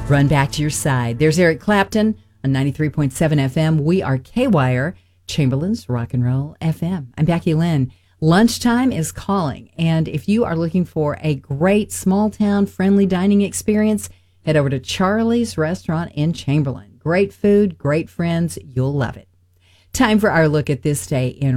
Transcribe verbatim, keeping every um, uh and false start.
Run back to your side. There's Eric Clapton on ninety-three point seven F M. We are K-Wire, Chamberlain's Rock and Roll F M. I'm Becky Lynn. Lunchtime is calling, and if you are looking for a great small-town friendly dining experience, head over to Charlie's Restaurant in Chamberlain. Great food, great friends. You'll love it. Time for our look at this day in